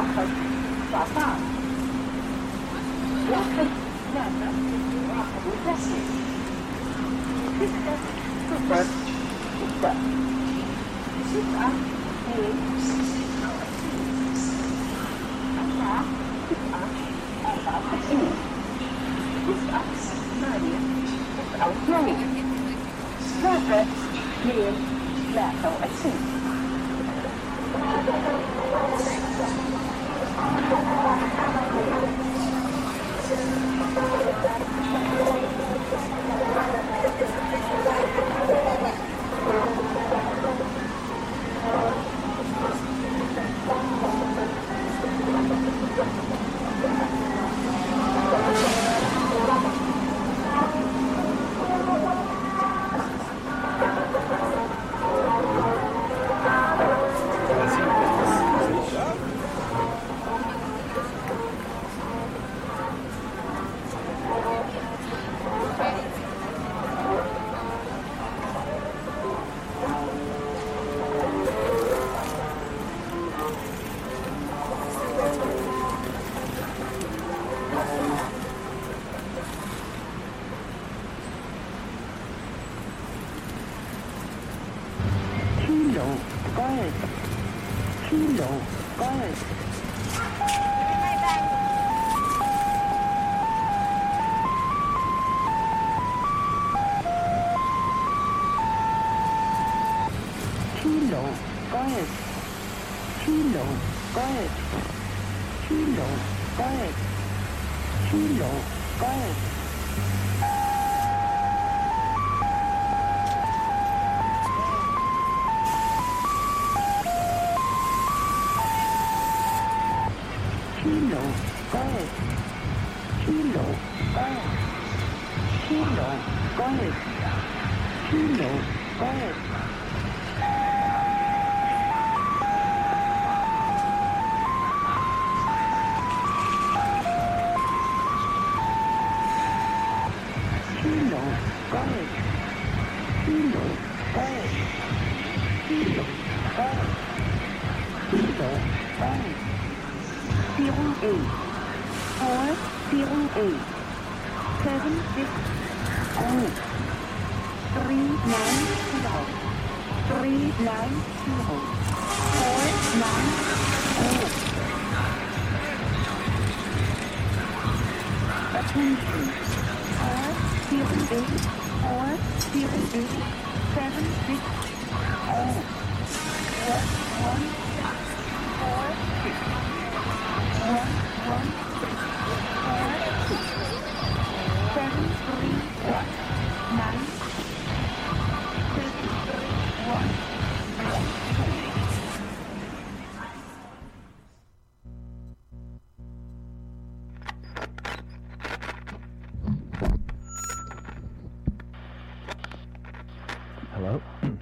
واحد 19 واحد 3 31 6 0 6 7 2 4 54 9 8 89 7 2 23 Hello?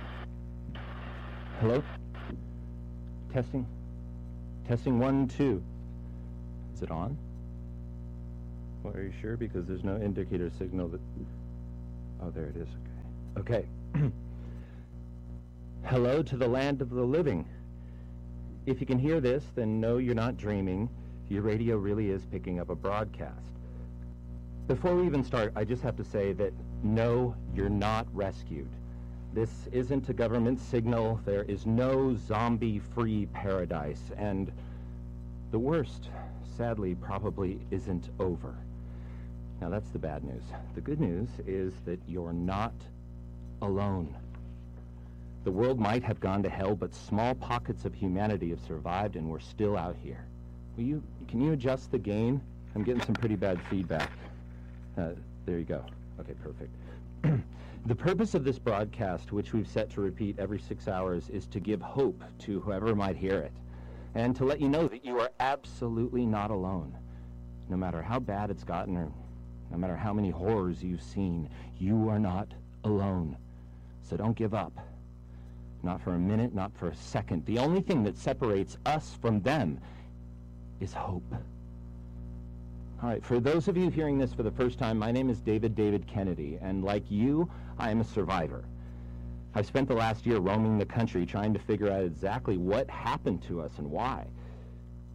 Hello? Testing? Testing 1, 2. Is it on? Well, are you sure? Because there's no indicator signal that... Oh, there it is. Okay. Okay. Hello to the land of the living. If you can hear this, then know you're not dreaming. Your radio really is picking up a broadcast. Before we even start, I just have to say that no, you're not rescued. This isn't a government signal. There is no zombie-free paradise. And the worst, sadly, probably isn't over. Now, that's the bad news. The good news is that you're not alone. The world might have gone to hell, but small pockets of humanity have survived, and we're still out here. Can you adjust the gain? I'm getting some pretty bad feedback. There you go. Okay, perfect. The purpose of this broadcast, which we've set to repeat every 6 hours, is to give hope to whoever might hear it, and to let you know that you are absolutely not alone. No matter how bad it's gotten, or no matter how many horrors you've seen, you are not alone. So don't give up. Not for a minute, not for a second. The only thing that separates us from them is hope. All right, for those of you hearing this for the first time, my name is David Kennedy, and like you, I am a survivor. I've spent the last year roaming the country trying to figure out exactly what happened to us and why.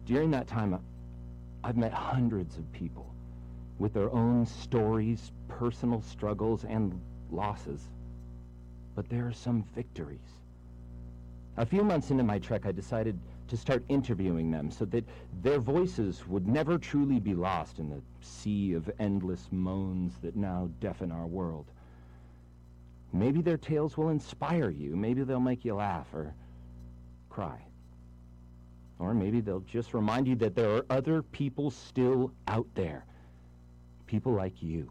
During that time, I've met hundreds of people with their own stories, personal struggles, and losses. But there are some victories. A few months into my trek, I decided to start interviewing them so that their voices would never truly be lost in the sea of endless moans that now deafen our world. Maybe their tales will inspire you. Maybe they'll make you laugh or cry. Or maybe they'll just remind you that there are other people still out there. People like you.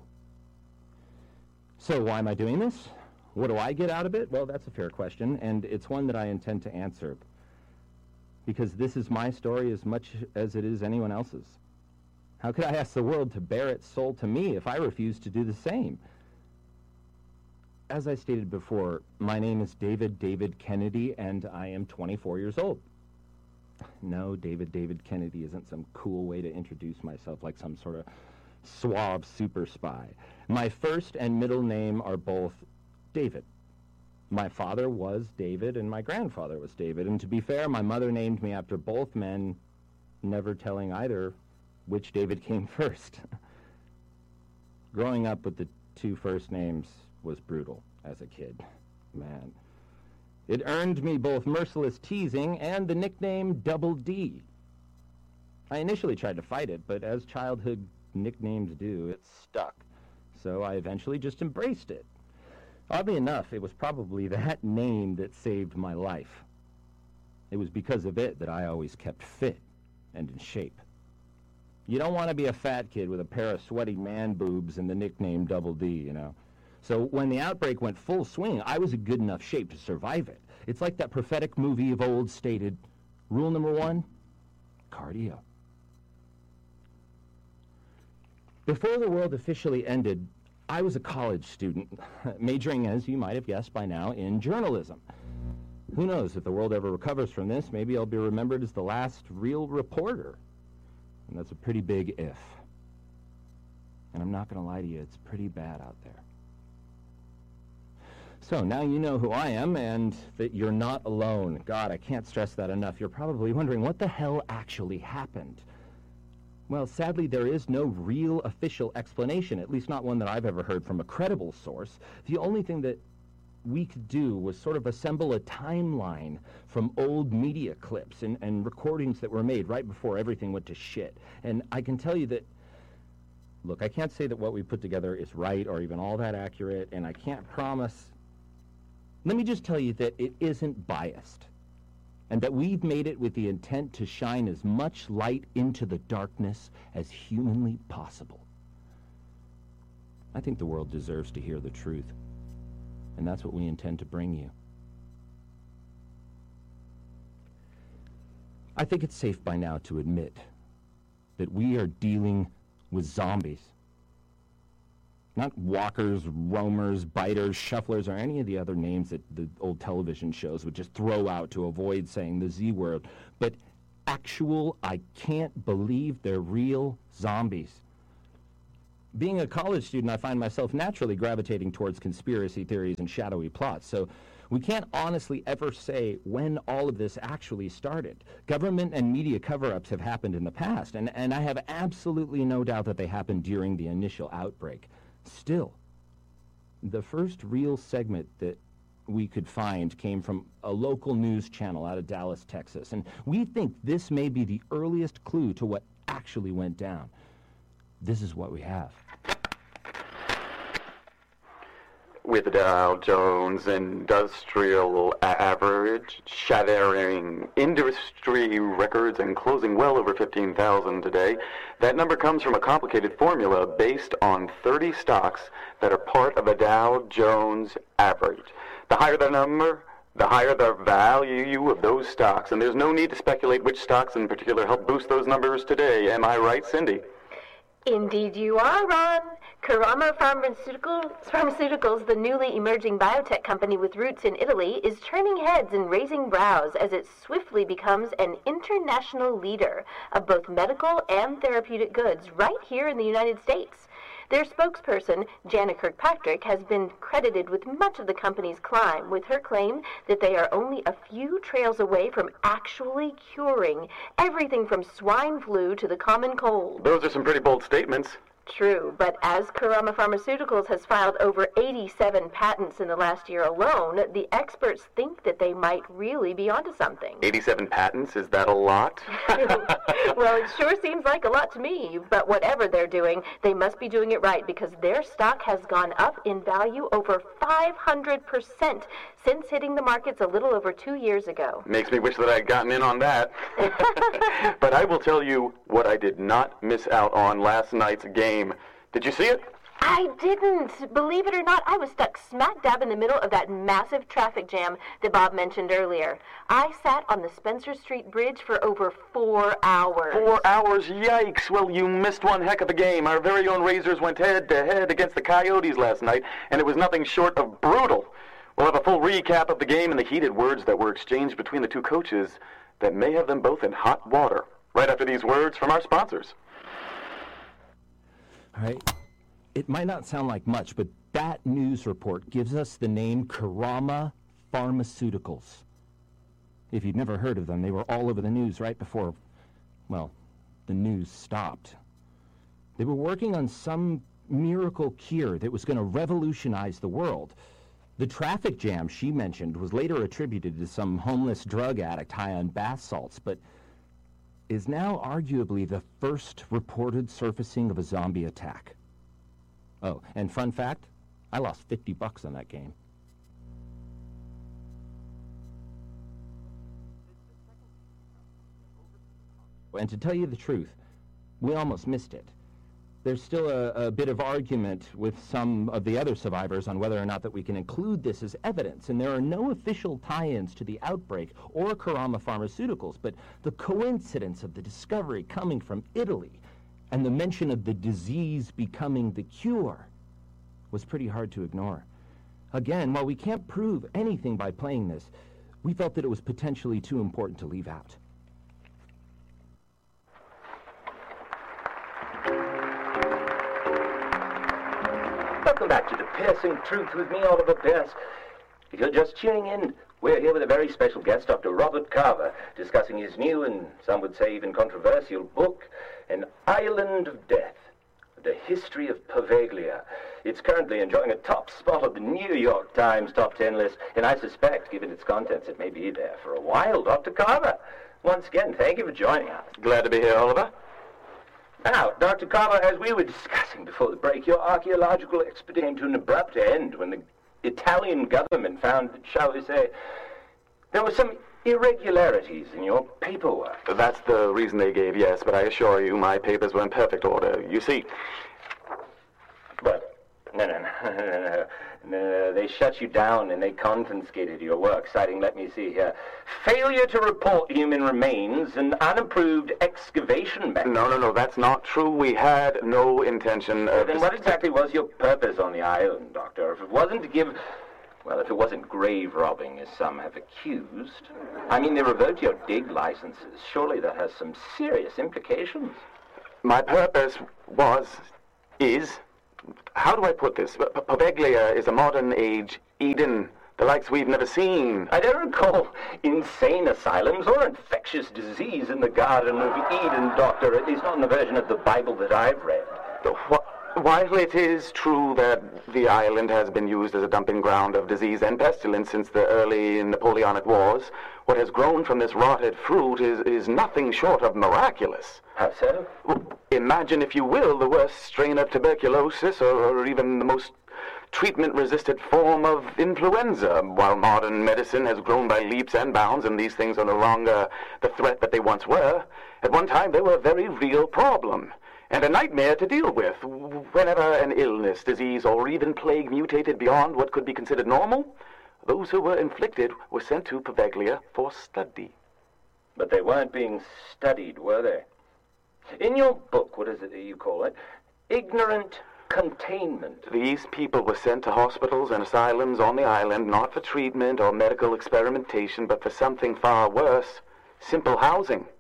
So why am I doing this? What do I get out of it? Well, that's a fair question, and it's one that I intend to answer. Because this is my story as much as it is anyone else's. How could I ask the world to bare its soul to me if I refuse to do the same? As I stated before, my name is David Kennedy, and I am 24 years old. No, David Kennedy isn't some cool way to introduce myself like some sort of suave super spy. My first and middle name are both David. My father was David, and my grandfather was David. And to be fair, my mother named me after both men, never telling either which David came first. Growing up with the two first names was brutal as a kid. Man. It earned me both merciless teasing and the nickname Double D. I initially tried to fight it, but as childhood nicknames do, it stuck. So I eventually just embraced it. Oddly enough, it was probably that name that saved my life. It was because of it that I always kept fit and in shape. You don't want to be a fat kid with a pair of sweaty man boobs and the nickname Double D, you know. So when the outbreak went full swing, I was in good enough shape to survive it. It's like that prophetic movie of old stated, rule number 1, cardio. Before the world officially ended, I was a college student, majoring, as you might have guessed by now, in journalism. Who knows, if the world ever recovers from this, maybe I'll be remembered as the last real reporter. And that's a pretty big if. And I'm not going to lie to you, it's pretty bad out there. So now you know who I am and that you're not alone. God, I can't stress that enough. You're probably wondering what the hell actually happened. Well, sadly, there is no real official explanation, at least not one that I've ever heard from a credible source. The only thing that we could do was sort of assemble a timeline from old media clips and recordings that were made right before everything went to shit. And I can tell you that, look, I can't say that what we put together is right or even all that accurate, and I can't promise. Let me just tell you that it isn't biased, and that we've made it with the intent to shine as much light into the darkness as humanly possible. I think the world deserves to hear the truth, and that's what we intend to bring you. I think it's safe by now to admit that we are dealing with zombies. Not walkers, roamers, biters, shufflers, or any of the other names that the old television shows would just throw out to avoid saying the Z word, but actual, I can't believe they're real zombies. Being a college student, I find myself naturally gravitating towards conspiracy theories and shadowy plots, so we can't honestly ever say when all of this actually started. Government and media cover-ups have happened in the past, and I have absolutely no doubt that they happened during the initial outbreak. Still, the first real segment that we could find came from a local news channel out of Dallas, Texas, and we think this may be the earliest clue to what actually went down. This is what we have. With the Dow Jones Industrial Average shattering industry records and closing well over 15,000 today, that number comes from a complicated formula based on 30 stocks that are part of the Dow Jones Average. The higher the number, the higher the value of those stocks, and there's no need to speculate which stocks in particular help boost those numbers today. Am I right, Cindy? Indeed you are, Ron. Carama Pharmaceuticals, the newly emerging biotech company with roots in Italy, is turning heads and raising brows as it swiftly becomes an international leader of both medical and therapeutic goods right here in the United States. Their spokesperson, Jana Kirkpatrick, has been credited with much of the company's climb, with her claim that they are only a few trails away from actually curing everything from swine flu to the common cold. Those are some pretty bold statements. True, but as Karama Pharmaceuticals has filed over 87 patents in the last year alone, the experts think that they might really be onto something. 87 patents? Is that a lot? Well, it sure seems like a lot to me, but whatever they're doing, they must be doing it right because their stock has gone up in value over 500% since hitting the markets a little over 2 years ago. Makes me wish that I'd gotten in on that. But I will tell you what I did not miss out on last night's game. Did you see it? I didn't. Believe it or not, I was stuck smack dab in the middle of that massive traffic jam that Bob mentioned earlier. I sat on the Spencer Street Bridge for over 4 hours. 4 hours? Yikes. Well, you missed one heck of a game. Our very own Razors went head-to-head against the Coyotes last night, and it was nothing short of brutal. We'll have a full recap of the game and the heated words that were exchanged between the two coaches that may have them both in hot water, right after these words from our sponsors. All right. It might not sound like much, but that news report gives us the name Karama Pharmaceuticals. If you'd never heard of them, they were all over the news right before, well, the news stopped. They were working on some miracle cure that was going to revolutionize the world. The traffic jam she mentioned was later attributed to some homeless drug addict high on bath salts, but is now arguably the first reported surfacing of a zombie attack. Oh, and fun fact, I lost $50 on that game. And to tell you the truth, we almost missed it. There's still a bit of argument with some of the other survivors on whether or not that we can include this as evidence, and there are no official tie-ins to the outbreak or Karama Pharmaceuticals, but the coincidence of the discovery coming from Italy and the mention of the disease becoming the cure was pretty hard to ignore. Again, while we can't prove anything by playing this, we felt that it was potentially too important to leave out. Welcome back to The Piercing Truth with me, Oliver Pierce. If you're just tuning in, we're here with a very special guest, Dr. Robert Carver, discussing his new and some would say even controversial book, An Island of Death, The History of Poveglia. It's currently enjoying a top spot on the New York Times top 10 list, and I suspect, given its contents, it may be there for a while. Dr. Carver, once again, thank you for joining us. Glad to be here, Oliver. Now, Dr. Carver, as we were discussing before the break, your archaeological expedition came to an abrupt end when the Italian government found that, shall we say, there were some irregularities in your paperwork. That's the reason they gave, yes, but I assure you my papers were in perfect order. You see... But, no, they shut you down and they confiscated your work, citing, let me see here, failure to report human remains and unapproved excavation methods. No, that's not true. We had no intention of... Then what exactly was your purpose on the island, Doctor? If it wasn't to give... Well, if it wasn't grave robbing, as some have accused, I mean, they revoked your dig licenses. Surely that has some serious implications. My purpose is... How do I put this? Poveglia is a modern-age Eden, the likes we've never seen. I don't recall insane asylums or infectious disease in the Garden of Eden, Doctor, at least not in the version of the Bible that I've read. While it is true that the island has been used as a dumping ground of disease and pestilence since the early Napoleonic Wars, what has grown from this rotted fruit is nothing short of miraculous. How so? Imagine, if you will, the worst strain of tuberculosis or even the most treatment-resistant form of influenza. While modern medicine has grown by leaps and bounds and these things are no longer the threat that they once were, at one time they were a very real problem and a nightmare to deal with. Whenever an illness, disease, or even plague mutated beyond what could be considered normal, those who were inflicted were sent to Poveglia for study. But they weren't being studied, were they? In your book, what is it that you call it? Ignorant containment. These people were sent to hospitals and asylums on the island, not for treatment or medical experimentation, but for something far worse, simple housing.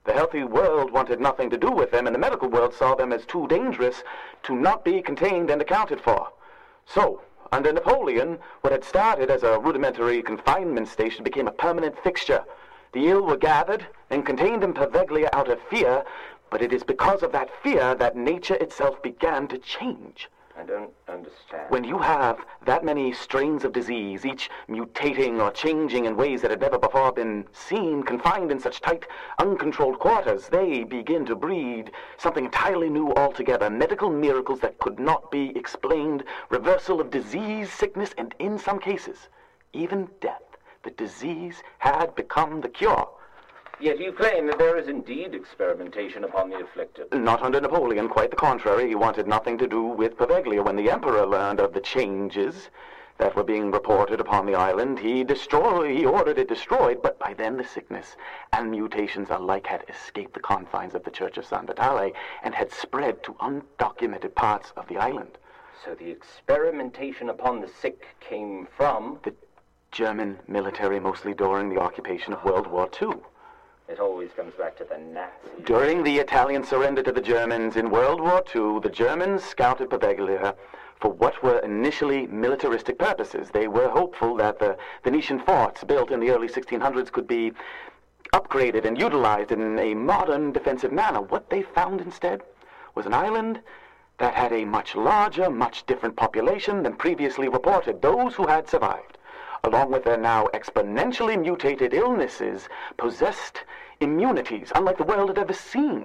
The healthy world wanted nothing to do with them, and the medical world saw them as too dangerous to not be contained and accounted for. So, under Napoleon, what had started as a rudimentary confinement station became a permanent fixture. The ill were gathered and contained in Poveglia out of fear, but it is because of that fear that nature itself began to change. I don't understand. When you have that many strains of disease, each mutating or changing in ways that had never before been seen, confined in such tight, uncontrolled quarters, they begin to breed something entirely new altogether. Medical miracles that could not be explained, reversal of disease, sickness, and in some cases, even death. The disease had become the cure. Yet you claim that there is indeed experimentation upon the afflicted. Not under Napoleon, quite the contrary. He wanted nothing to do with Poveglia. When the emperor learned of the changes that were being reported upon the island, he ordered it destroyed, but by then the sickness and mutations alike had escaped the confines of the Church of San Vitale and had spread to undocumented parts of the island. So the experimentation upon the sick came from the German military, mostly during the occupation of World War II. It always comes back to the Nazis. During the Italian surrender to the Germans in World War II, the Germans scouted Poveglia for what were initially militaristic purposes. They were hopeful that the Venetian forts built in the early 1600s could be upgraded and utilized in a modern defensive manner. What they found instead was an island that had a much larger, much different population than previously reported. Those who had survived, along with their now exponentially mutated illnesses, possessed immunities unlike the world had ever seen.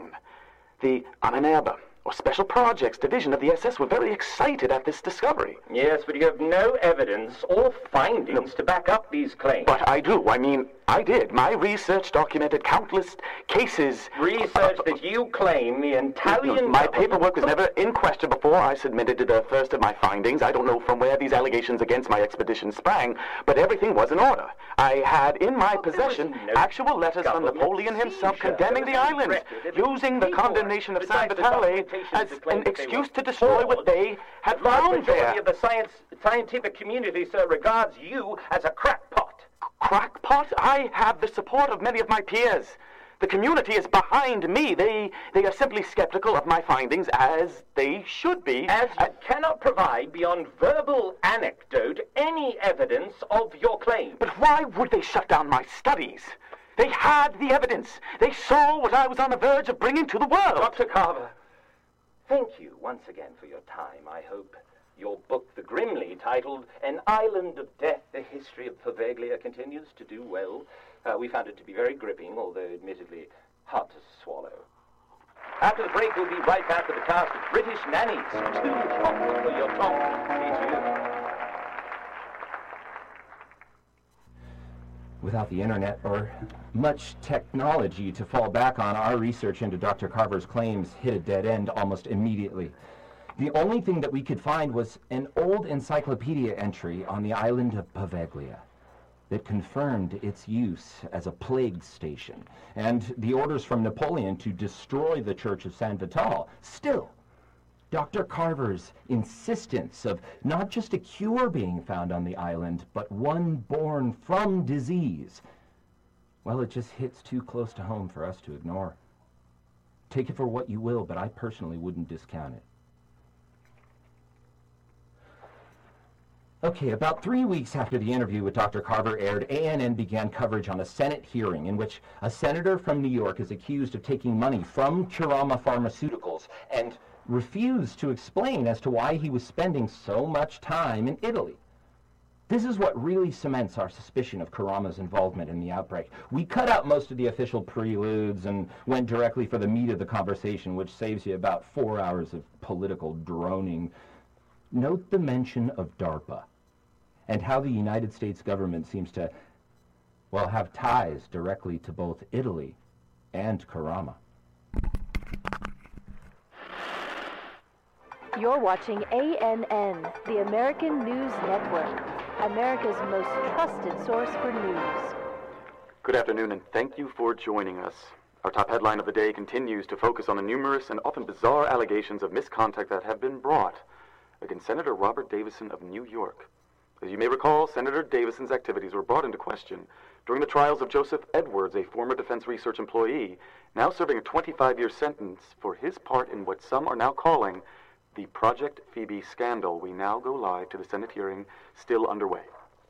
The Ahnenerbe, or Special Projects Division of the SS, were very excited at this discovery. Yes, but you have no evidence or findings to back up these claims. But I do. I did. My research documented countless cases. Research that you claim the Italian My paperwork was never in question before I submitted to the first of my findings. I don't know from where these allegations against my expedition sprang, but everything was in order. I had in my possession actual letters from Napoleon himself condemning the island, using the condemnation of San Vitale as an excuse to destroy what they had found there. The majority of the scientific community, sir, regards you as a crackpot. Crackpot? I have the support of many of my peers. The community is behind me. They are simply skeptical of my findings, as they should be. As you cannot provide, beyond verbal anecdote, any evidence of your claim. But why would they shut down my studies? They had the evidence. They saw what I was on the verge of bringing to the world. Dr. Carver, thank you once again for your time. I hope your book, the grimly titled An Island of Death, The History of Poveglia, continues to do well. We found it to be very gripping, although admittedly hard to swallow. After the break, we'll be right back with the cast of British Nannies. Too hot for your tongue. Stay tuned. Without the internet or much technology to fall back on, our research into Dr. Carver's claims hit a dead end almost immediately. The only thing that we could find was an old encyclopedia entry on the island of Poveglia that confirmed its use as a plague station, and the orders from Napoleon to destroy the Church of San Vitale. Still, Dr. Carver's insistence of not just a cure being found on the island, but one born from disease, well, it just hits too close to home for us to ignore. Take it for what you will, but I personally wouldn't discount it. Okay, about 3 weeks after the interview with Dr. Carver aired, ANN began coverage on a Senate hearing in which a senator from New York is accused of taking money from Kurama Pharmaceuticals and refused to explain as to why he was spending so much time in Italy. This is what really cements our suspicion of Kurama's involvement in the outbreak. We cut out most of the official preludes and went directly for the meat of the conversation, which saves you about 4 hours of political droning. Note the mention of DARPA and how the United States government seems to, well, have ties directly to both Italy and Kurama. You're watching ANN, the American News Network, America's most trusted source for news. Good afternoon, and thank you for joining us. Our top headline of the day continues to focus on the numerous and often bizarre allegations of misconduct that have been brought against Senator Robert Davison of New York. As you may recall, Senator Davison's activities were brought into question during the trials of Joseph Edwards, a former Defense Research employee, now serving a 25-year sentence for his part in what some are now calling the Project Phoebe scandal. We now go live to the Senate hearing still underway.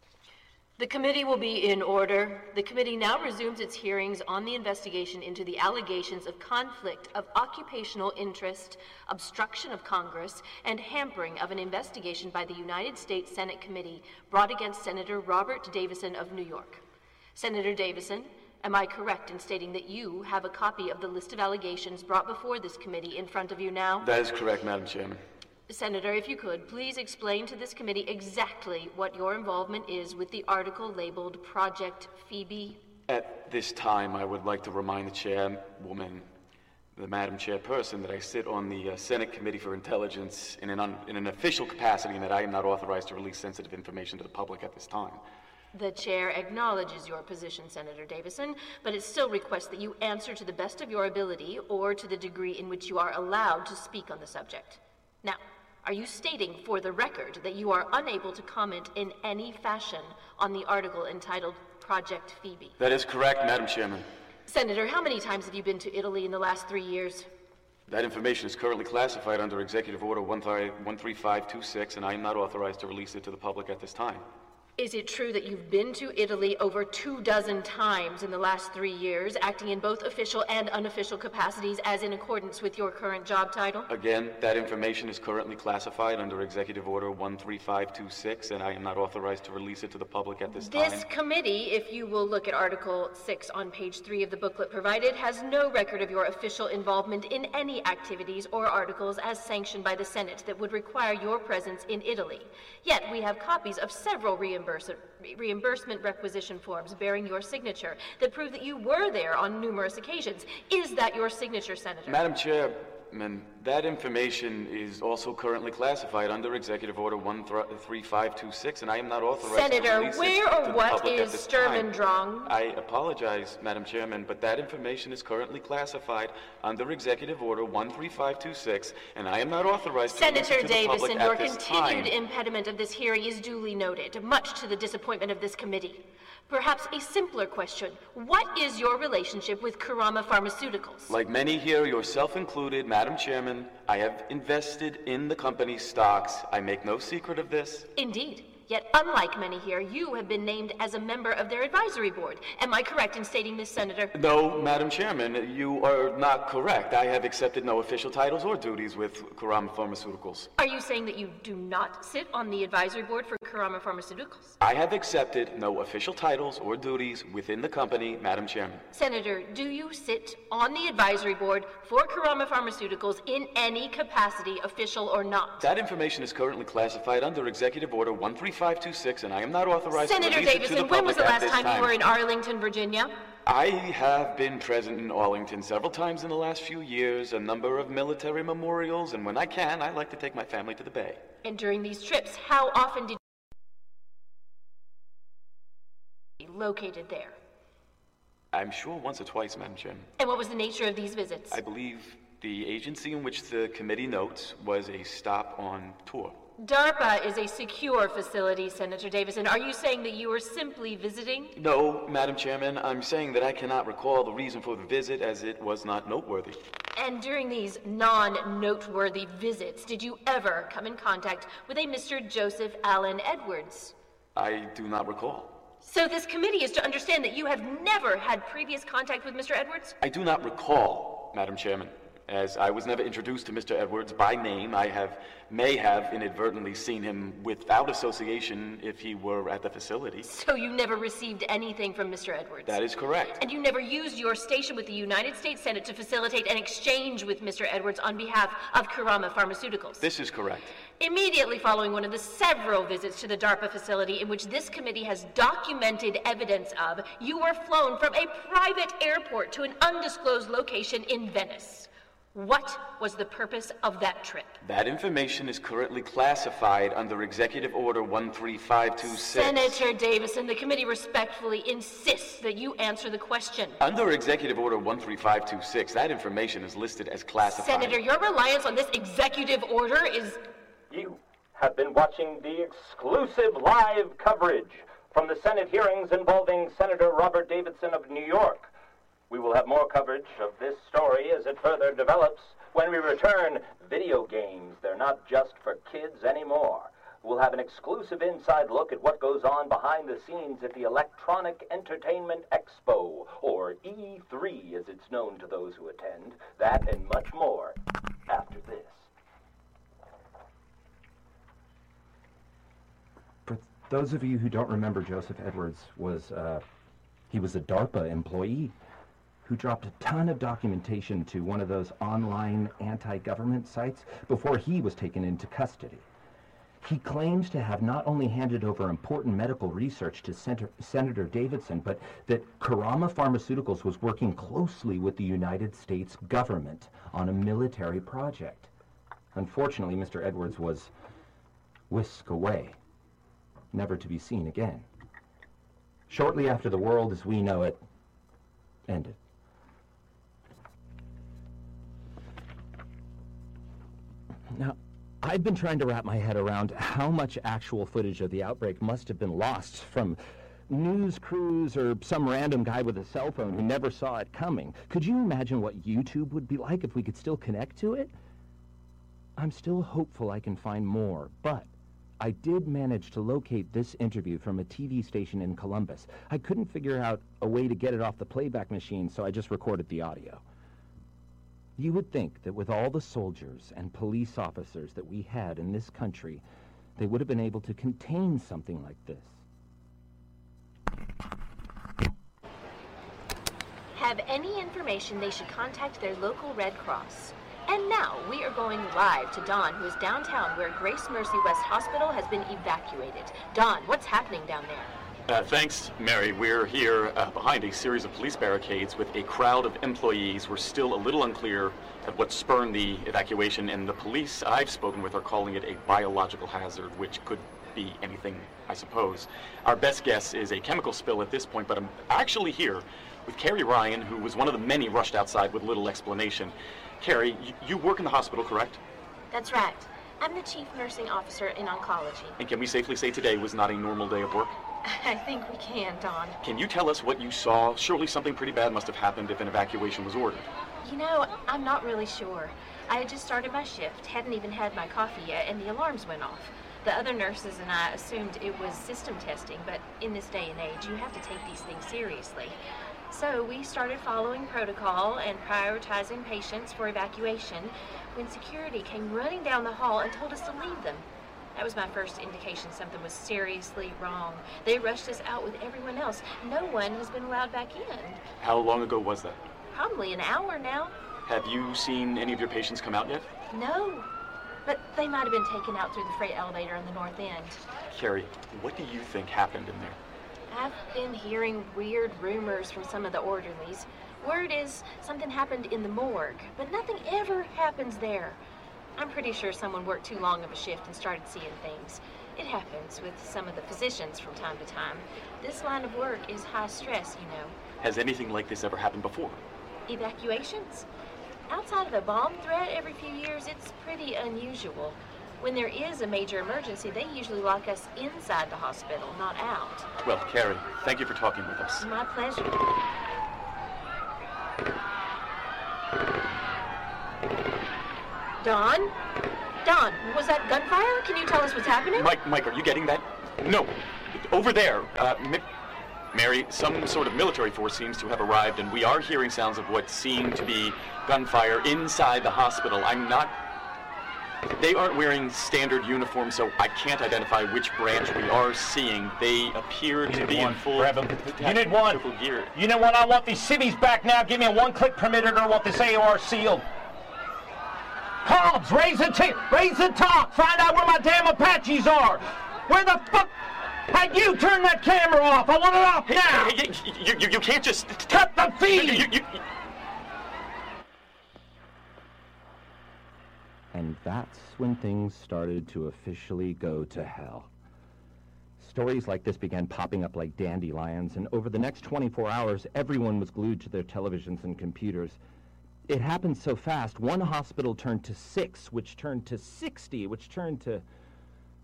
The committee will be in order. The committee now resumes its hearings on the investigation into the allegations of conflict of occupational interest, obstruction of Congress, and hampering of an investigation by the United States Senate Committee brought against Senator Robert Davison of New York. Senator Davison, am I correct in stating that you have a copy of the list of allegations brought before this committee in front of you now? That is correct, Madam Chairman. Senator, if you could, please explain to this committee exactly what your involvement is with the article labeled Project Phoebe. At this time, I would like to remind the chairwoman, the Madam Chairperson, that I sit on the Senate Committee for Intelligence in an official capacity and that I am not authorized to release sensitive information to the public at this time. The chair acknowledges your position, Senator Davison, but it still requests that you answer to the best of your ability or to the degree in which you are allowed to speak on the subject. Now, are you stating for the record that you are unable to comment in any fashion on the article entitled Project Phoebe? That is correct, Madam Chairman. Senator, how many times have you been to Italy in the last 3 years? That information is currently classified under Executive Order 13526, and I am not authorized to release it to the public at this time. Is it true that you've been to Italy over 24 times in the last 3 years, acting in both official and unofficial capacities as in accordance with your current job title? Again, that information is currently classified under Executive Order 13526, and I am not authorized to release it to the public at this time. This committee, if you will look at Article 6 on page 3 of the booklet provided, has no record of your official involvement in any activities or articles as sanctioned by the Senate that would require your presence in Italy. Yet we have copies of several reimbursement requisition forms bearing your signature that prove that you were there on numerous occasions. Is that your signature, Senator? Madam Chairman, that information is also currently classified under Executive Order 13526, and I am not authorized Senator, to release where it to or the what public at is this Sturm time. und Drang? I apologize, Madam Chairman, but that information is currently classified under Executive Order 13526, and I am not authorized to release Senator it to the public Davison, at your this continued time. impediment of this hearing is duly noted, much to the disappointment of this committee. Perhaps a simpler question. What is your relationship with Kurama Pharmaceuticals? Like many here, yourself included, Madam Chairman, I have invested in the company's stocks. I make no secret of this. Indeed. Yet, unlike many here, you have been named as a member of their advisory board. Am I correct in stating this, Senator? No, Madam Chairman, you are not correct. I have accepted no official titles or duties with Kurama Pharmaceuticals. Are you saying that you do not sit on the advisory board for Kurama Pharmaceuticals? I have accepted no official titles or duties within the company, Madam Chairman. Senator, do you sit on the advisory board for Kurama Pharmaceuticals in any capacity, official or not? That information is currently classified under Executive Order 13526, and I am not authorized Senator to release it to the Davison, public when was the at last this time you were in Arlington, Virginia? I have been present in Arlington several times in the last few years, a number of military memorials, and when I can, I like to take my family to the Bay. And during these trips, how often did you be located there? I'm sure once or twice, Madam Chairman. And what was the nature of these visits? I believe the agency in which the committee notes was a stop on tour. DARPA is a secure facility, Senator Davison. Are you saying that you were simply visiting? No, Madam Chairman, I'm saying that I cannot recall the reason for the visit as it was not noteworthy. And during these non-noteworthy visits, did you ever come in contact with a Mr. Joseph Allen Edwards? I do not recall. So this committee is to understand that you have never had previous contact with Mr. Edwards? I do not recall, Madam Chairman. As I was never introduced to Mr. Edwards by name, I may have inadvertently seen him without association if he were at the facility. So you never received anything from Mr. Edwards? That is correct. And you never used your station with the United States Senate to facilitate an exchange with Mr. Edwards on behalf of Kurama Pharmaceuticals? This is correct. Immediately following one of the several visits to the DARPA facility in which this committee has documented evidence of, you were flown from a private airport to an undisclosed location in Venice. What was the purpose of that trip? That information is currently classified under Executive Order 13526. Senator Davison, the committee respectfully insists that you answer the question. Under Executive Order 13526, that information is listed as classified. Senator, your reliance on this executive order is... You have been watching the exclusive live coverage from the Senate hearings involving Senator Robert Davidson of New York. We will have more coverage of this story as it further develops when we return. Video games, they're not just for kids anymore. We'll have an exclusive inside look at what goes on behind the scenes at the Electronic Entertainment Expo, or E3 as it's known to those who attend. That and much more after this. For those of you who don't remember, Joseph Edwards he was a DARPA employee who dropped a ton of documentation to one of those online anti-government sites before he was taken into custody. He claims to have not only handed over important medical research to Senator Davidson, but that Karama Pharmaceuticals was working closely with the United States government on a military project. Unfortunately, Mr. Edwards was whisked away, never to be seen again. Shortly after the world as we know it ended. Now, I've been trying to wrap my head around how much actual footage of the outbreak must have been lost from news crews or some random guy with a cell phone who never saw it coming. Could you imagine what YouTube would be like if we could still connect to it? I'm still hopeful I can find more, but I did manage to locate this interview from a TV station in Columbus. I couldn't figure out a way to get it off the playback machine, so I just recorded the audio. You would think that with all the soldiers and police officers that we had in this country, they would have been able to contain something like this. Have any information, they should contact their local Red Cross. And now we are going live to Dawn, who is downtown where Grace Mercy West Hospital has been evacuated. Dawn, what's happening down there? Thanks, Mary. We're here behind a series of police barricades with a crowd of employees. We're still a little unclear of what spurned the evacuation, and the police I've spoken with are calling it a biological hazard, which could be anything, I suppose. Our best guess is a chemical spill at this point, but I'm actually here with Carrie Ryan, who was one of the many rushed outside with little explanation. Carrie, you work in the hospital, correct? That's right. I'm the chief nursing officer in oncology. And can we safely say today was not a normal day of work? I think we can, Dawn. Can you tell us what you saw? Surely something pretty bad must have happened if an evacuation was ordered. You know, I'm not really sure. I had just started my shift, hadn't even had my coffee yet, and the alarms went off. The other nurses and I assumed it was system testing, but in this day and age, you have to take these things seriously. So we started following protocol and prioritizing patients for evacuation when security came running down the hall and told us to leave them. That was my first indication something was seriously wrong. They rushed us out with everyone else. No one has been allowed back in. How long ago was that? Probably an hour now. Have you seen any of your patients come out yet? No, but they might have been taken out through the freight elevator on the north end. Carrie, what do you think happened in there? I've been hearing weird rumors from some of the orderlies. Word is something happened in the morgue, but nothing ever happens there. I'm pretty sure someone worked too long of a shift and started seeing things. It happens with some of the physicians from time to time. This line of work is high stress, you know. Has anything like this ever happened before? Evacuations? Outside of a bomb threat every few years, it's pretty unusual. When there is a major emergency, they usually lock us inside the hospital, not out. Well, Carrie, thank you for talking with us. My pleasure. Dawn? Dawn, was that gunfire? Can you tell us what's happening? Mike, are you getting that? No, over there. Mary, some sort of military force seems to have arrived, and we are hearing sounds of what seem to be gunfire inside the hospital. They aren't wearing standard uniforms, so I can't identify which branch we are seeing. They appear to be in full... Grab 'em. Unit 1. Gear. Unit 1, I want these cities back now. Give me a one-click permitted or I want this AOR sealed. Hobbs, raise the top. Find out where my damn Apaches are. Where the fuck... Hey, you turn that camera off. I want it off now. Hey, you can't just... Cut the feed. And that's when things started to officially go to hell. Stories like this began popping up like dandelions, and over the next 24 hours, everyone was glued to their televisions and computers. It happened so fast, one hospital turned to 6, which turned to 60, which turned to...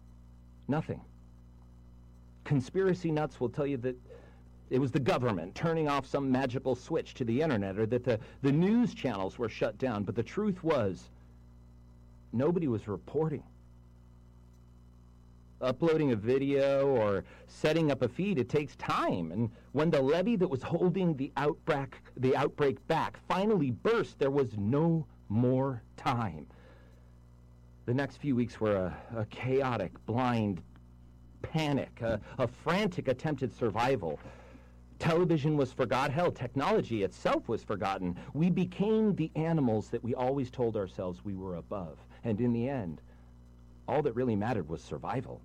Nothing. Conspiracy nuts will tell you that it was the government turning off some magical switch to the internet, or that the news channels were shut down, but the truth was, nobody was reporting. Uploading a video or setting up a feed, it takes time, and when the levee that was holding the outbreak back finally burst, there was no more time. The next few weeks were a chaotic, blind panic, a frantic attempt at survival. Television was forgot. Hell, technology itself was forgotten. We became the animals that we always told ourselves we were above. And in the end, all that really mattered was survival.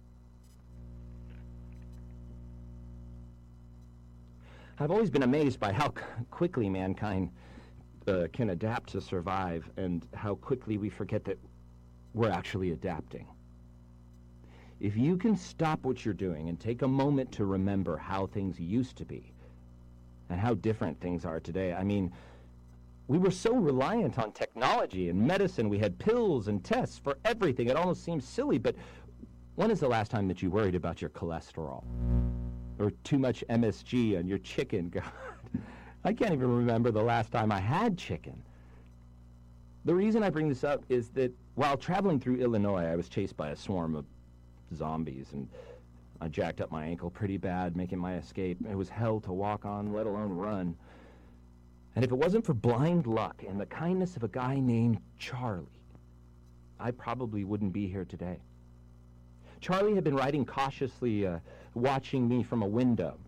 I've always been amazed by how quickly mankind can adapt to survive, and how quickly we forget that we're actually adapting. If you can stop what you're doing and take a moment to remember how things used to be and how different things are today. I mean, we were so reliant on technology and medicine. We had pills and tests for everything. It almost seems silly, but when is the last time that you worried about your cholesterol? Or too much MSG on your chicken? God, I can't even remember the last time I had chicken. The reason I bring this up is that while traveling through Illinois, I was chased by a swarm of zombies, and I jacked up my ankle pretty bad making my escape. It was hell to walk on, let alone run. And if it wasn't for blind luck and the kindness of a guy named Charlie, I probably wouldn't be here today. Charlie had been riding cautiously, watching me from a window.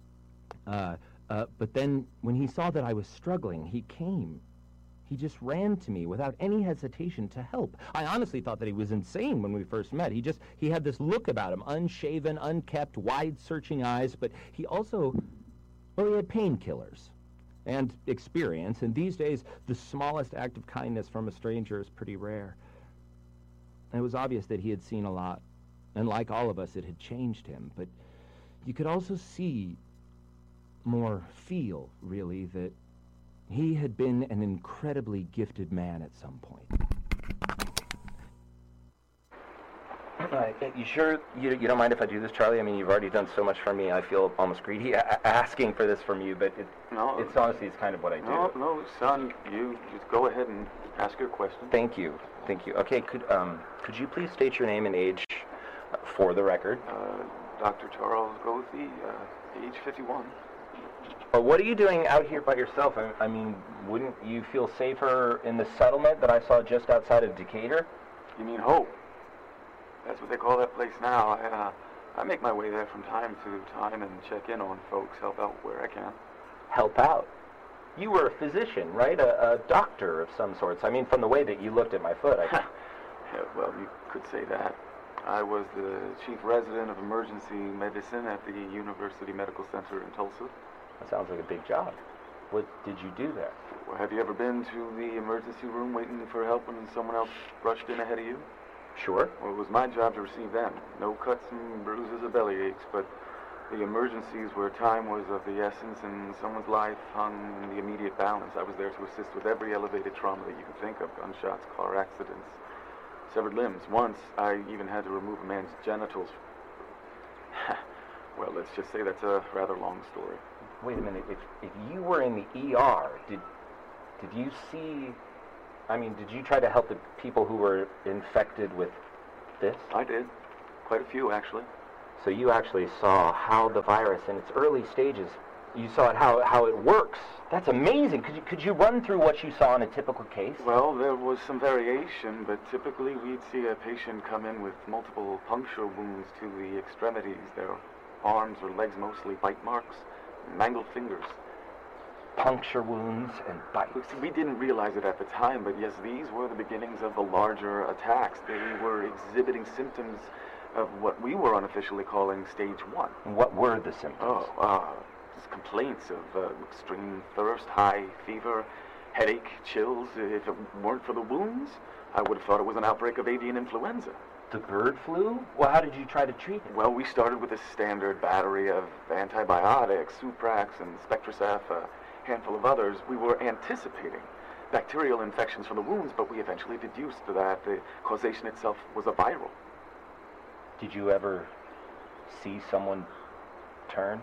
But then when he saw that I was struggling, he came. He just ran to me without any hesitation to help. I honestly thought that he was insane when we first met. He had this look about him, unshaven, unkept, wide-searching eyes, but he also, well, he had painkillers and experience, and these days, the smallest act of kindness from a stranger is pretty rare. And it was obvious that he had seen a lot, and like all of us, it had changed him, but you could also see, feel, really, that he had been an incredibly gifted man at some point. You sure you don't mind if I do this, Charlie? I mean, you've already done so much for me. I feel almost greedy asking for this from you, but it's honestly, it's kind of what I do. No, son, you just go ahead and ask your question. Thank you. Okay, could you please state your name and age for the record? Dr. Charles Goethe, age 51. What are you doing out here by yourself? I mean, wouldn't you feel safer in the settlement that I saw just outside of Decatur? You mean Hope? That's what they call that place now. I make my way there from time to time and check in on folks, help out where I can. Help out? You were a physician, right? A doctor of some sorts. I mean, from the way that you looked at my foot, Yeah, well, you could say that. I was the chief resident of emergency medicine at the University Medical Center in Tulsa. That sounds like a big job. What did you do there? Well, have you ever been to the emergency room waiting for help when someone else rushed in ahead of you? Sure. Well, it was my job to receive them. No cuts and bruises or belly aches, but the emergencies where time was of the essence and someone's life hung in the immediate balance. I was there to assist with every elevated trauma that you can think of: gunshots, car accidents, severed limbs. Once, I even had to remove a man's genitals. Well, let's just say that's a rather long story. Wait a minute. If you were in the ER, did you see... I mean, did you try to help the people who were infected with this? I did. Quite a few, actually. So you actually saw how the virus in its early stages, you saw it how it works. That's amazing. Could you run through what you saw in a typical case? Well, there was some variation, but typically we'd see a patient come in with multiple puncture wounds to the extremities, their arms or legs mostly, bite marks, mangled fingers. Puncture wounds and bites. We didn't realize it at the time, but yes, these were the beginnings of the larger attacks. They were exhibiting symptoms of what we were unofficially calling stage 1. What were the symptoms? Just complaints of extreme thirst, high fever, headache, chills. If it weren't for the wounds, I would have thought it was an outbreak of avian influenza. The bird flu? Well, how did you try to treat it? Well, we started with a standard battery of antibiotics, Suprax and Spectracef, handful of others. We were anticipating bacterial infections from the wounds, but we eventually deduced that the causation itself was a viral. Did you ever see someone turn?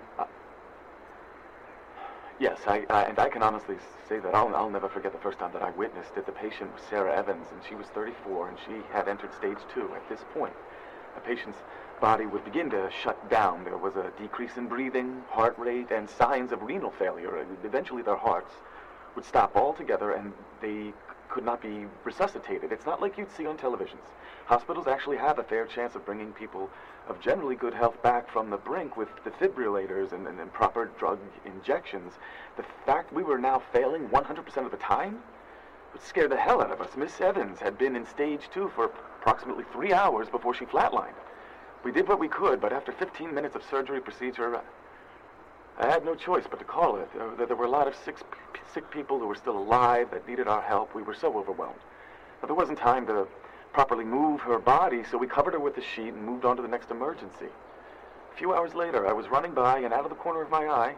Yes, and I can honestly say that I'll never forget the first time that I witnessed it. The patient was Sarah Evans, and she was 34, and she had entered stage 2. At this point, the patient's body would begin to shut down. There was a decrease in breathing, heart rate, and signs of renal failure. Eventually, their hearts would stop altogether, and they could not be resuscitated. It's not like you'd see on televisions. Hospitals actually have a fair chance of bringing people of generally good health back from the brink with defibrillators and proper drug injections. The fact we were now failing 100% of the time would scare the hell out of us. Miss Evans had been in stage 2 for approximately 3 hours before she flatlined. We did what we could, but after 15 minutes of surgery procedure, I had no choice but to call it. There were a lot of sick people who were still alive that needed our help. We were so overwhelmed. But there wasn't time to properly move her body, so we covered her with the sheet and moved on to the next emergency. A few hours later, I was running by, and out of the corner of my eye,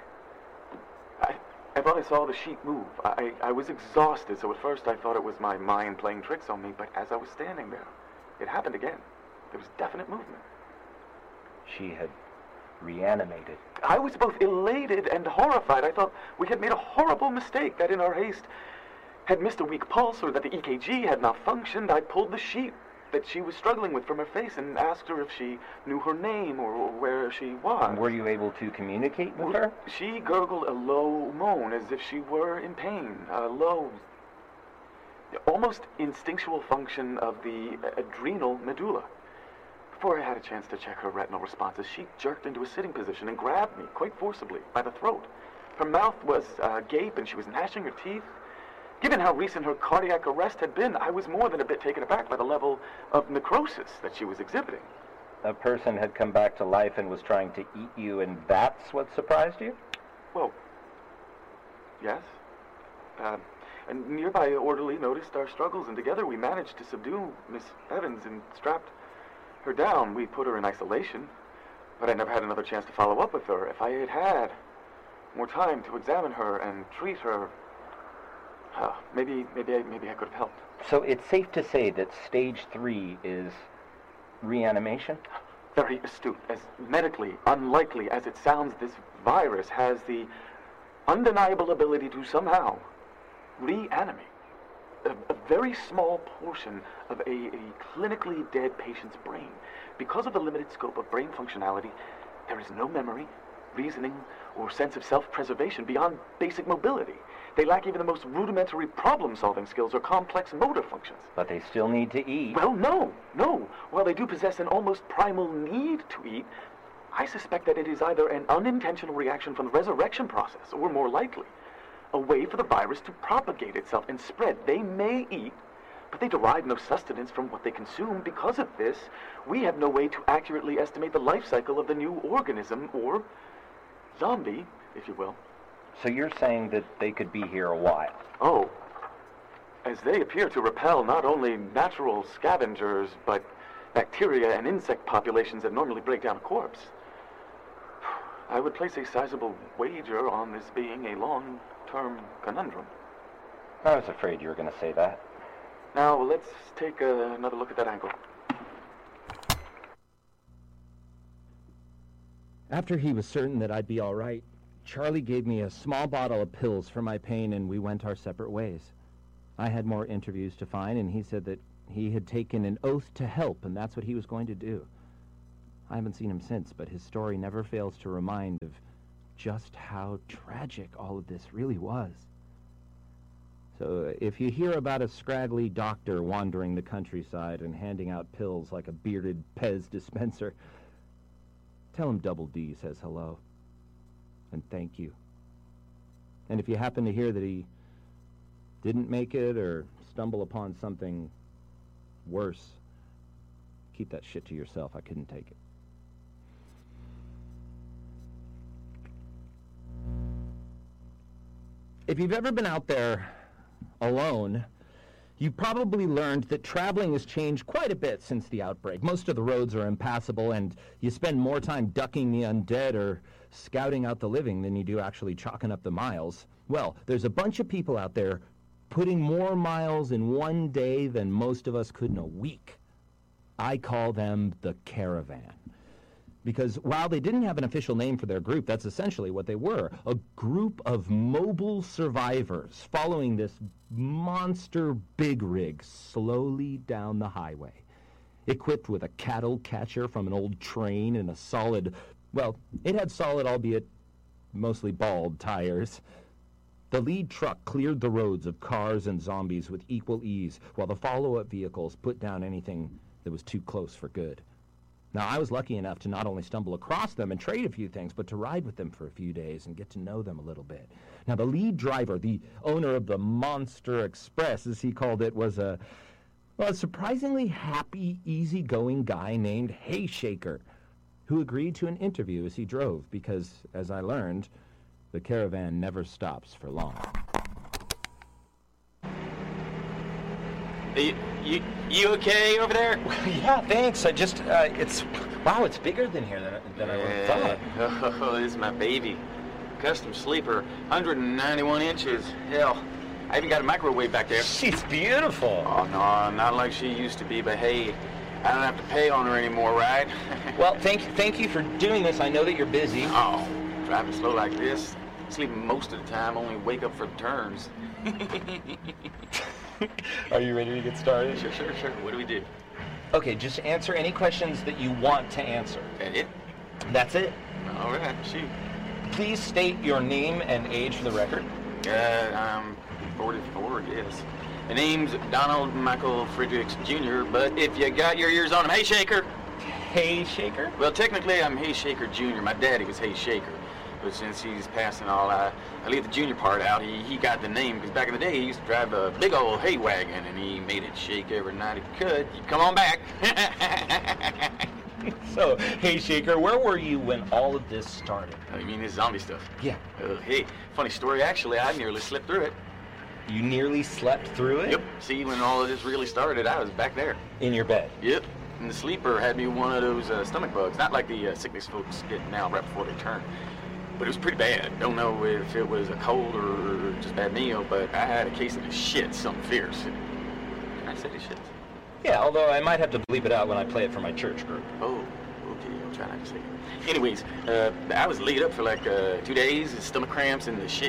I thought I saw the sheet move. I was exhausted, so at first I thought it was my mind playing tricks on me, but as I was standing there, it happened again. There was definite movement. She had reanimated. I was both elated and horrified. I thought we had made a horrible mistake, that in our haste had missed a weak pulse, or that the EKG had malfunctioned. I pulled the sheet that she was struggling with from her face and asked her if she knew her name or where she was. And were you able to communicate with her? She gurgled a low moan as if she were in pain. A low, almost instinctual function of the adrenal medulla. Before I had a chance to check her retinal responses, she jerked into a sitting position and grabbed me quite forcibly by the throat. Her mouth was agape and she was gnashing her teeth. Given how recent her cardiac arrest had been, I was more than a bit taken aback by the level of necrosis that she was exhibiting. A person had come back to life and was trying to eat you, and that's what surprised you? Well, yes. A nearby orderly noticed our struggles, and together we managed to subdue Miss Evans and strapped her down. We put her in isolation, but I never had another chance to follow up with her. If I had had more time to examine her and treat her, maybe I could have helped. So it's safe to say that stage 3 is reanimation? Very astute. As medically unlikely as it sounds, this virus has the undeniable ability to somehow reanimate a very small portion of a clinically dead patient's brain. Because of the limited scope of brain functionality, there is no memory, reasoning, or sense of self-preservation beyond basic mobility. They lack even the most rudimentary problem-solving skills or complex motor functions. But they still need to eat. Well, no. While they do possess an almost primal need to eat, I suspect that it is either an unintentional reaction from the resurrection process, or more likely, a way for the virus to propagate itself and spread. They may eat, but they derive no sustenance from what they consume. Because of this, we have no way to accurately estimate the life cycle of the new organism, or zombie, if you will. So you're saying that they could be here a while? Oh, as they appear to repel not only natural scavengers, but bacteria and insect populations that normally break down a corpse. I would place a sizable wager on this being a long-term conundrum. I was afraid you were going to say that. Now, let's take another look at that angle. After he was certain that I'd be all right, Charlie gave me a small bottle of pills for my pain, and we went our separate ways. I had more interviews to find, and he said that he had taken an oath to help, and that's what he was going to do. I haven't seen him since, but his story never fails to remind of just how tragic all of this really was. So if you hear about a scraggly doctor wandering the countryside and handing out pills like a bearded Pez dispenser, tell him Double D says hello. And thank you. And if you happen to hear that he didn't make it or stumble upon something worse, keep that shit to yourself. I couldn't take it. If you've ever been out there alone, you've probably learned that traveling has changed quite a bit since the outbreak. Most of the roads are impassable, and you spend more time ducking the undead or scouting out the living than you do actually chalking up the miles. Well, there's a bunch of people out there putting more miles in one day than most of us could in a week. I call them the Caravan. Because while they didn't have an official name for their group, that's essentially what they were. A group of mobile survivors following this monster big rig slowly down the highway. Equipped with a cattle catcher from an old train and a solid, well, it had solid, albeit mostly bald, tires. The lead truck cleared the roads of cars and zombies with equal ease, while the follow-up vehicles put down anything that was too close for good. Now, I was lucky enough to not only stumble across them and trade a few things, but to ride with them for a few days and get to know them a little bit. Now, the lead driver, the owner of the Monster Express, as he called it, was a surprisingly happy, easygoing guy named Hayshaker, who agreed to an interview as he drove because, as I learned, the Caravan never stops for long. You okay over there? Yeah, thanks. I just, it's bigger than here than I would have thought. Oh, this is my baby. Custom sleeper, 191 inches. Hell, I even got a microwave back there. She's beautiful. Oh, no, not like she used to be, but hey, I don't have to pay on her anymore, right? Well, thank you for doing this. I know that you're busy. Oh, driving slow like this, sleeping most of the time, only wake up for turns. Are you ready to get started? Sure. What do we do? Okay, just answer any questions that you want to answer. That it? That's it. All right, shoot. Please state your name and age for the record. I'm 44, yes. The name's Donald Michael Fredericks Jr., but if you got your ears on him, Hayshaker. Hayshaker? Well, technically, I'm Hayshaker Jr. My daddy was Hayshaker. But since he's passing all, I leave the junior part out. He got the name because back in the day, he used to drive a big old hay wagon, and he made it shake every night he could. He'd come on back. So, Hayshaker, where were you when all of this started? Oh, you mean this zombie stuff? Yeah. Hey, funny story, actually, I nearly slipped through it. You nearly slept through it? Yep. See, when all of this really started, I was back there. In your bed? Yep. And the sleeper had me one of those stomach bugs, not like the sickness folks get now right before they turn. But it was pretty bad. Don't know if it was a cold or just a bad meal, but I had a case of the shit, something fierce. Can I say the shit? Yeah, although I might have to bleep it out when I play it for my church group. Oh, okay, I'll try not to say it. Anyways, I was laid up for like 2 days, stomach cramps and the shit,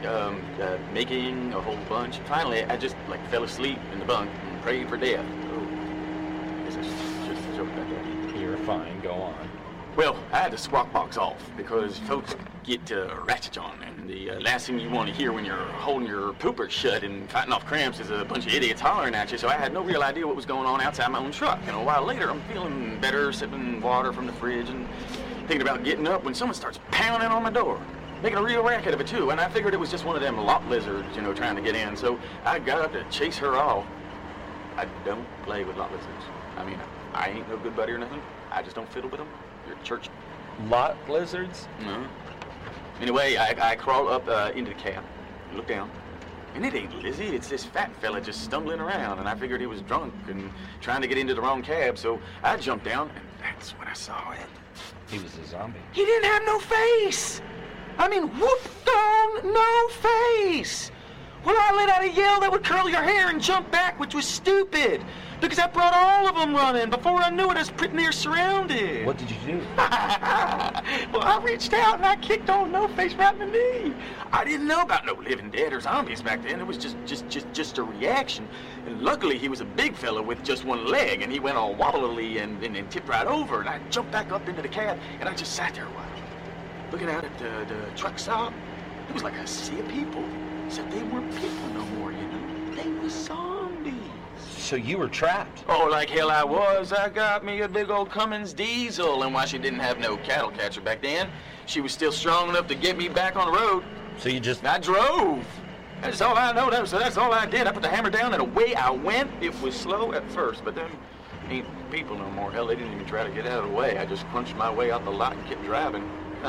making a whole bunch. Finally, I just like fell asleep in the bunk and prayed for death. Oh, this is just a joke about that. You're fine, go on. Well, I had the squawk box off because folks get ratchet on, and the last thing you want to hear when you're holding your pooper shut and fighting off cramps is a bunch of idiots hollering at you, so I had no real idea what was going on outside my own truck. And a while later, I'm feeling better, sipping water from the fridge and thinking about getting up when someone starts pounding on my door, making a real racket of it, too, and I figured it was just one of them lot lizards, trying to get in, so I got up to chase her off. I don't play with lot lizards. I mean, I ain't no good buddy or nothing. I just don't fiddle with them. Church. Lot lizards? No. Anyway, I crawl up into the cab, look down, and it ain't Lizzie, it's this fat fella just stumbling around, and I figured he was drunk and trying to get into the wrong cab, so I jumped down, and that's when I saw it. He was a zombie. He didn't have no face! I mean, whooped on no face! Well, I let out a yell that would curl your hair and jump back, which was stupid, because I brought all of them running. Before I knew it, I was pretty near surrounded. What did you do? Well, I reached out and I kicked old No-Face right in the knee. I didn't know about no living dead or zombies back then. It was just a reaction. And luckily, he was a big fella with just one leg, and he went all wobbly and tipped right over. And I jumped back up into the cab, and I just sat there a while, looking out at the truck stop. It was like a sea of people. Except they weren't people no more, They were zombies. So you were trapped? Oh, like hell I was. I got me a big old Cummins diesel, and while she didn't have no cattle catcher back then, she was still strong enough to get me back on the road. So you just... I drove. That's all I know. So that's all I did. I put the hammer down, and away I went. It was slow at first, but then ain't people no more. Hell, they didn't even try to get out of the way. I just crunched my way out the lot and kept driving.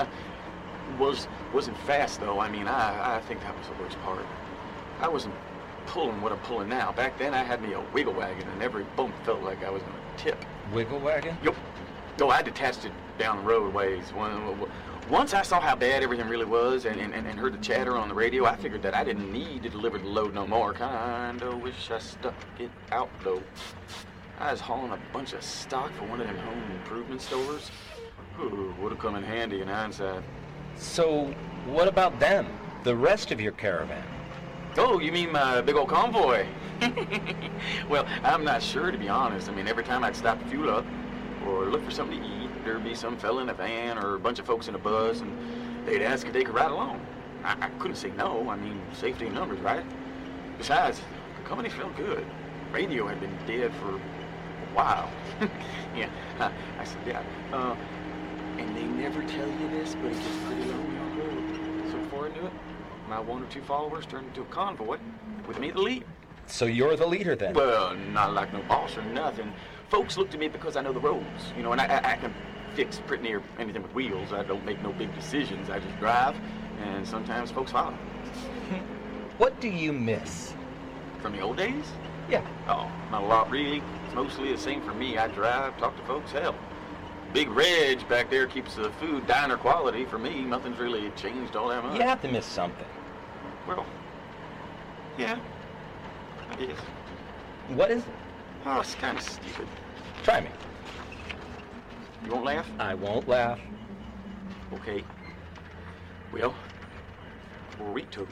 Wasn't fast, though. I mean, I think that was the worst part. I wasn't pulling what I'm pulling now. Back then, I had me a wiggle wagon, and every bump felt like I was going to tip. Wiggle wagon? Yep. No, I detached it down the roadways. Once I saw how bad everything really was and heard the chatter on the radio, I figured that I didn't need to deliver the load no more. Kinda wish I stuck it out, though. I was hauling a bunch of stock for one of them home improvement stores. Ooh, would have come in handy in hindsight. So, what about them? The rest of your caravan? Oh, you mean my big old convoy? Well, I'm not sure, to be honest. I mean, every time I'd stop to fuel up or look for something to eat, there'd be some fella in a van or a bunch of folks in a bus, and they'd ask if they could ride along. I couldn't say no. I mean, safety in numbers, right? Besides, the company felt good. Radio had been dead for a while. Yeah, I said, yeah. And they never tell you this, but it gets pretty lonely on the road. So before I knew it, my 1 or 2 followers turned into a convoy with me the leader. So you're the leader then? Well, not like no boss or nothing. Folks look to me because I know the roads, you know, and I can fix pretty near anything with wheels. I don't make no big decisions. I just drive, and sometimes folks follow. What do you miss? From the old days? Yeah. Oh, not a lot, really. It's mostly the same for me. I drive, talk to folks, hell. Big Reg back there keeps the food diner quality. For me, nothing's really changed all that much. You have to miss something. Well, yeah, I guess. What is it? Oh, it's kind of stupid. Try me. You won't laugh? I won't laugh. Okay. Well, burritos.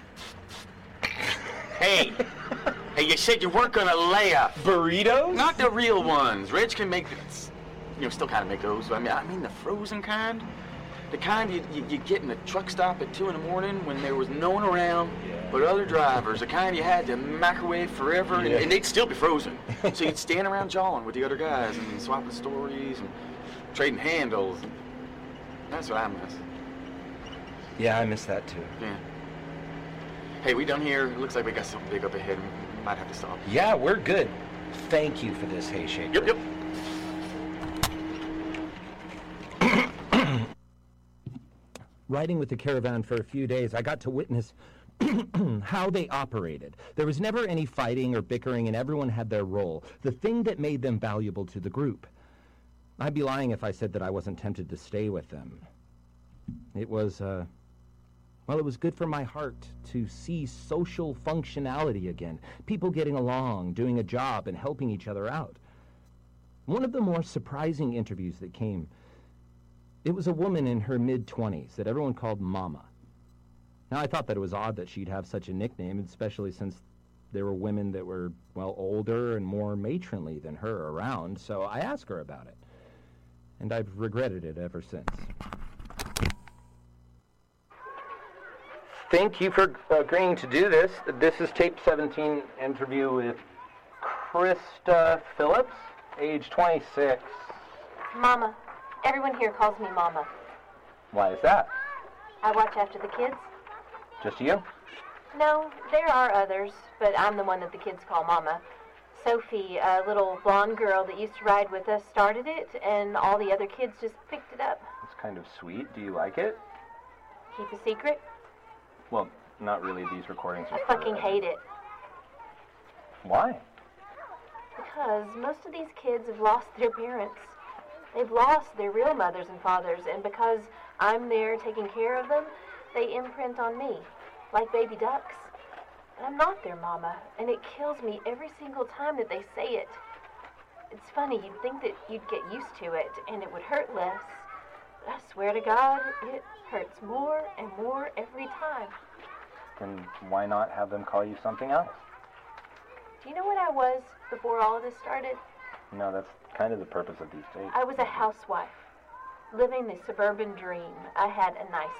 Hey! Hey, you said you weren't gonna laugh. Burritos? Not the real ones. Reg can make, still kind of make those. I mean the frozen kind. The kind you get in a truck stop at 2 in the morning when there was no one around but other drivers. The kind you had to microwave forever, and they'd still be frozen. So you'd stand around jawing with the other guys and swapping stories and trading handles. That's what I miss. Yeah, I miss that too. Yeah. Hey, we done here? It looks like we got something big up ahead. We might have to stop. Yeah, we're good. Thank you for this, Hay Shaker. Yep. Riding with the caravan for a few days, I got to witness how they operated. There was never any fighting or bickering, and everyone had their role, the thing that made them valuable to the group. I'd be lying if I said that I wasn't tempted to stay with them. It was, it was good for my heart to see social functionality again, people getting along, doing a job, and helping each other out. One of the more surprising interviews that came, it was a woman in her mid-20s that everyone called Mama. Now, I thought that it was odd that she'd have such a nickname, especially since there were women that were, older and more matronly than her around, so I asked her about it. And I've regretted it ever since. Thank you for agreeing to do this. This is tape 17 interview with Krista Phillips, age 26. Mama. Everyone here calls me Mama. Why is that? I watch after the kids. Just you? No, there are others, but I'm the one that the kids call Mama. Sophie, a little blonde girl that used to ride with us, started it, and all the other kids just picked it up. It's kind of sweet. Do you like it? Keep a secret? Well, not really. These recordings are... I fucking hate it. Why? Because most of these kids have lost their parents. They've lost their real mothers and fathers, and because I'm there taking care of them, they imprint on me, like baby ducks. And I'm not their mama, and it kills me every single time that they say it. It's funny, you'd think that you'd get used to it, and it would hurt less. But I swear to God, it hurts more and more every time. Then why not have them call you something else? Do you know what I was before all of this started? No, that's kind of the purpose of these tapes. I was a housewife, living the suburban dream. I had a nice